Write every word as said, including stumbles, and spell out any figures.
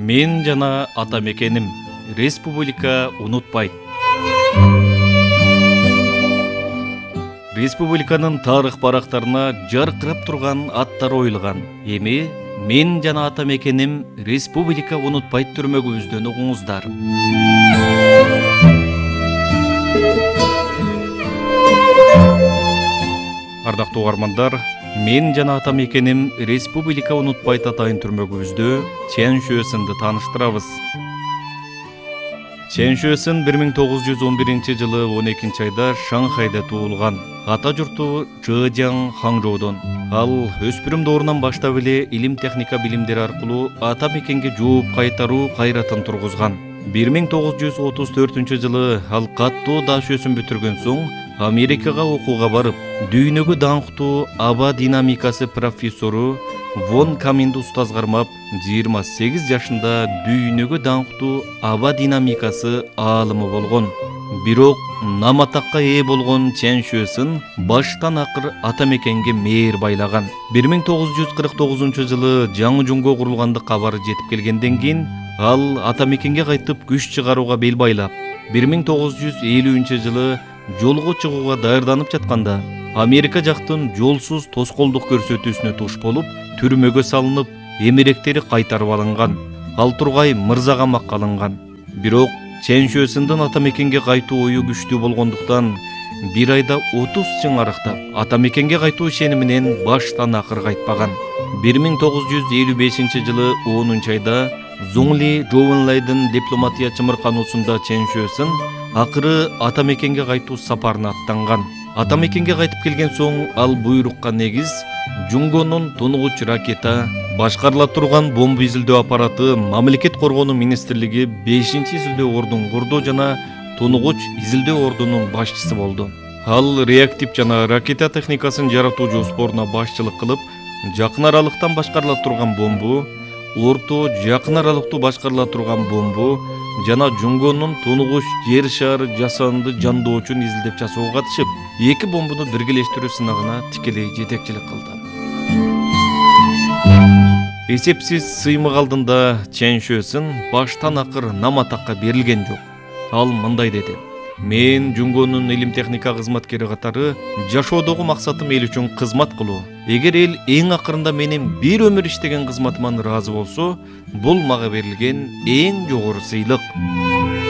Мен жана ата мекеним. Республика унутпайт. Республиканын тарых барактарына жаркырап турган аттар оюлган. Эми мен жана ата мекеним Республика унутпайт түрмөгүбүздөн угуңуздар. Ардактуу угармандар, мен жана ата мекеним Республика унутпайт атайын түрмөгүбүздө Чен Шуэсинди тааныштырабыз. Чен Шуэсин бир миң тогуз жүз он биринчи жылы он экинчи айда Шанхайда туулган. Ата журту Чжэжяң Хаңжоудон. Ал өспүрүм доорунан баштап эле илим техника билимдери аркылуу ата мекенге жооп кайтаруу кайратын тургузган. бир миң тогуз жүз отуз төртүнчү жылы ал каттуу даш өсүм бүтүргөн соң Америкага окууга барып, дүйнөгө даңктуу аба динамикасы профессору Вон Каминди устаз кармап, жыйырма сегиз жашында дүйнөгө даңктуу аба динамикасы аалымы болгон. Бирок наматакка ээ болгон Чен Шуэсин баштан акыр ата мекенге мээр байлаган. бир миң тогуз жүз кырк тогузунчу жылы жаңы жунго курулганды кабары жетип келгенден кийин ал ата мекенге кайтып күч чыгарууга бел байлап, бир миң тогуз жүз элүүнчү жылы жолго чыгууга даярданып жатканда Америка жактын жолсуз тоскоолдук көрсөтүүсүнө туш болуп, түрмөгө салынып, эмеректери кайтарып алынган. Ал тургай мырза камакка алынган. Бирок Чен Шуэсиндин ата мекенге кайтуу ою күчтүү болгондуктан бир айда отуз чың арыктап, ата мекенге кайтуу ишениминен баштан акыр кайтпаган. бир миң тогуз жүз элүү бешинчи жылы онунчу айда Зуңли Жоуэнлайдын дипломатия чымыркануусунда Чен Шуэсин акыры ата мекенге кайтуу сапарына аттанган. Ата мекенге кайтып келген соң ал буйрукка негиз Жунгонун тунугуч ракета, башкарыла турган бомба изилдөө аппараты Мамлекет коргонуу министрлиги бешинчи изилдөө ордун курду жана тунугуч изилдөө ордунун башчысы болду. Ал реактив жана ракета техникасын жаратуу жоспоруна башчылык кылып, жакын аралыктан башкарыла турган бомбу, орто жакын аралыктуу башкарыла турган бомбу жана Жунгонун тунугуч жер шары жасанды жандоочун изилдеп жасоого катышып, эки бомбуну биргелештирүү сынагына тикелей жетекчилик кылды. Эсепсиз сыймык алдында Чен Шуэсин баштан акыр наматакка берилген жок. Ал мындай деди: "Мен Жунгонун илим техника кызматкери катары жашоодогу максатым эл үчүн кызмат кылуу. Эгер эл эң акырында менин бир өмүр иштеген кызматыман ыраазы болсо, бул мага берилген эң жогору сыйлык".